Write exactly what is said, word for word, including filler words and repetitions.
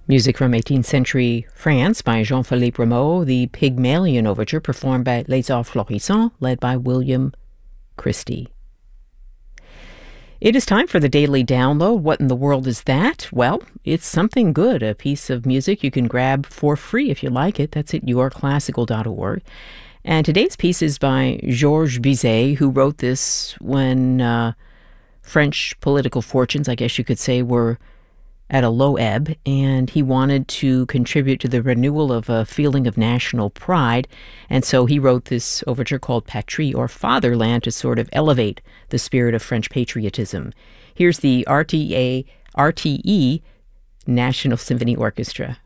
Music from eighteenth century France by Jean-Philippe Rameau, the Pygmalion Overture performed by Les Arts Florissants, led by William Christie. It is time for the Daily Download. What in the world is that? Well, it's something good, a piece of music you can grab for free if you like it. That's at your classical dot org. And today's piece is by Georges Bizet, who wrote this when uh, French political fortunes, I guess you could say, were at a low ebb, and he wanted to contribute to the renewal of a feeling of national pride, and so he wrote this overture called Patrie, or Fatherland, to sort of elevate the spirit of French patriotism. Here's the R T A, R T E National Symphony Orchestra.